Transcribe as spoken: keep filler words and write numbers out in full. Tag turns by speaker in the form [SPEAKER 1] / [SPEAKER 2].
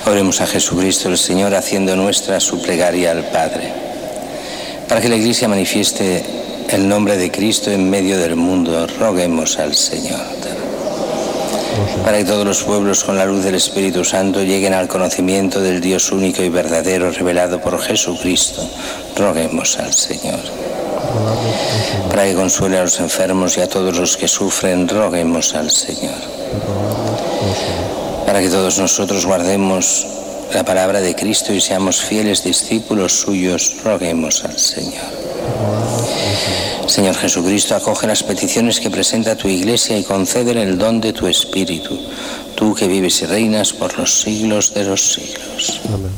[SPEAKER 1] Oremos a Jesucristo el Señor, haciendo nuestra su plegaria al Padre, para que la Iglesia manifieste el nombre de Cristo en medio del mundo. Roguemos al Señor. Para que todos los pueblos, con la luz del Espíritu Santo, lleguen al conocimiento del Dios único y verdadero revelado por Jesucristo. Roguemos al Señor. Para que consuele a los enfermos y a todos los que sufren. Roguemos al Señor. Para que todos nosotros guardemos la palabra de Cristo y seamos fieles discípulos suyos. Roguemos al Señor. Señor Jesucristo, acoge las peticiones que presenta tu Iglesia y concédele el don de tu Espíritu, tú que vives y reinas por los siglos de los siglos.
[SPEAKER 2] Amén.